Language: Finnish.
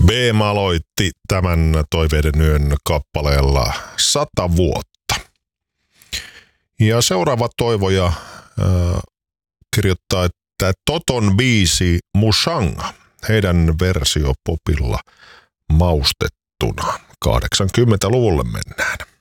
BM aloitti tämän Toiveiden yön kappaleella 100 vuotta. Ja seuraava toivoja kirjoittaa, että Toton biisi Mushanga, heidän versiopopilla maustettuna. 80-luvulle mennään.